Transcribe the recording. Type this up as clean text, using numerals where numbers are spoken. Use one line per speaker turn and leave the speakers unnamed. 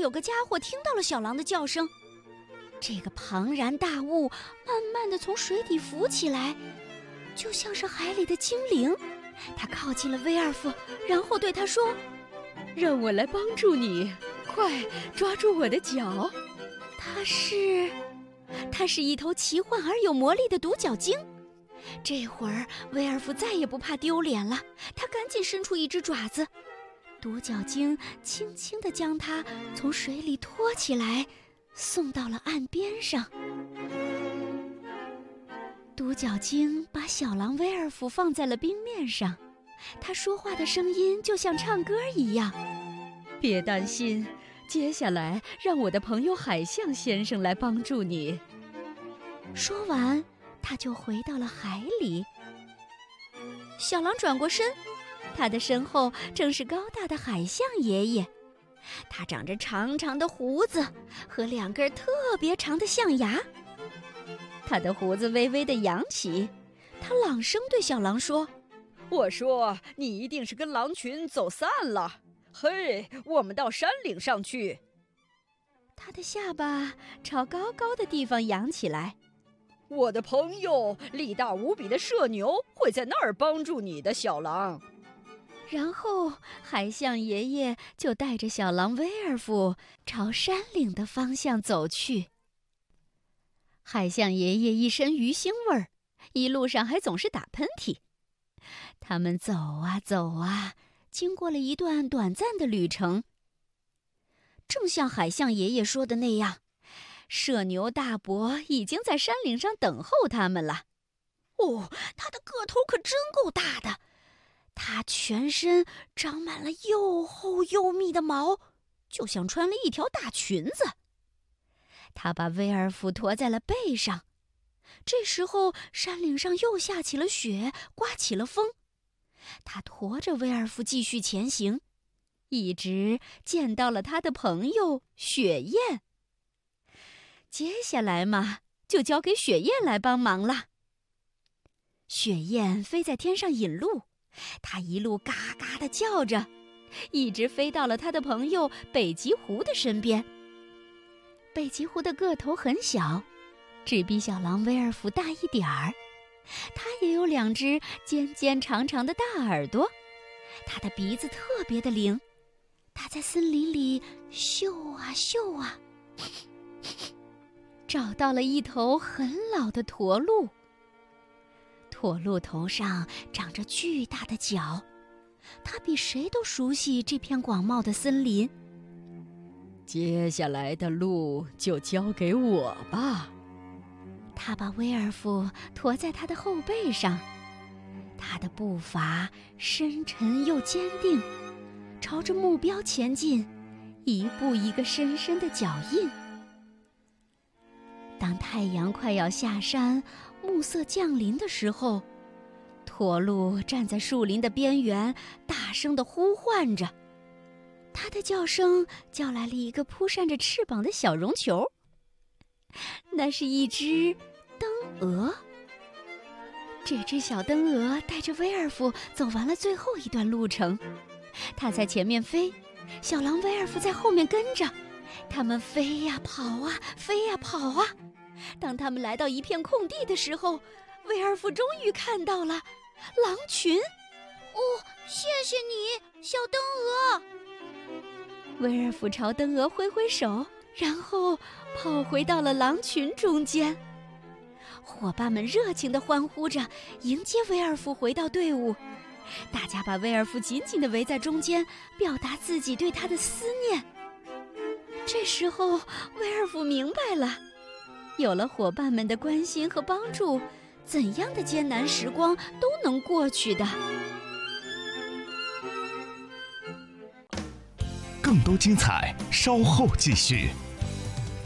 有个家伙听到了小狼的叫声。这个庞然大物慢慢地从水底浮起来，就像是海里的精灵。他靠近了威尔夫，然后对他说：
让我来帮助你，快抓住我的脚。
它是一头奇幻而有魔力的独角鲸。这会儿威尔夫再也不怕丢脸了，他赶紧伸出一只爪子，独角鲸轻轻地将它从水里拖起来，送到了岸边上。独角鲸把小狼威尔夫放在了冰面上，他说话的声音就像唱歌一样。
别担心，接下来让我的朋友海象先生来帮助你。
说完，他就回到了海里。小狼转过身，他的身后正是高大的海象爷爷。他长着长长的胡子和2根特别长的象牙。他的胡子微微地扬起，他朗声对小狼说：
我说你一定是跟狼群走散了。嘿，我们到山岭上去。
他的下巴朝高高的地方扬起来。
我的朋友力大无比的射牛会在那儿帮助你的，小狼。
然后海象爷爷就带着小狼威尔夫朝山岭的方向走去。海象爷爷一身鱼腥味儿，一路上还总是打喷嚏。他们走啊走啊，经过了一段短暂的旅程。正像海象爷爷说的那样，射牛大伯已经在山岭上等候他们了。他的个头可真够大的，他全身长满了又厚又密的毛，就像穿了一条大裙子。他把威尔夫驮在了背上。这时候山岭上又下起了雪，刮起了风。他驮着威尔夫继续前行，一直见到了他的朋友雪雁。接下来嘛，就交给雪雁来帮忙了。雪雁飞在天上引路，它一路嘎嘎地叫着，一直飞到了他的朋友北极狐的身边。北极狐的个头很小，只比小狼威尔夫大一点儿。它也有2只尖尖长长的大耳朵，它的鼻子特别的灵。它在森林里嗅啊嗅啊，找到了一头很老的驼鹿。驼鹿头上长着巨大的角，它比谁都熟悉这片广袤的森林。
接下来的路就交给我吧。
他把威尔夫驮在他的后背上，他的步伐深沉又坚定，朝着目标前进，一步一个深深的脚印。当太阳快要下山，暮色降临的时候，驼鹿站在树林的边缘，大声地呼唤着。它的叫声叫来了一个扑扇着翅膀的小绒球，那是一只灯蛾。这只小灯蛾带着威尔夫走完了最后一段路程，它在前面飞，小狼威尔夫在后面跟着。他们飞呀跑啊，飞呀跑啊。当他们来到一片空地的时候，威尔夫终于看到了狼群。谢谢你，小灯蛾。威尔夫朝灯蛾挥挥手，然后跑回到了狼群中间。伙伴们热情地欢呼着，迎接威尔夫回到队伍。大家把威尔夫紧紧地围在中间，表达自己对他的思念。这时候，威尔夫明白了，有了伙伴们的关心和帮助，怎样的艰难时光都能过去的。
更多精彩，稍后继续。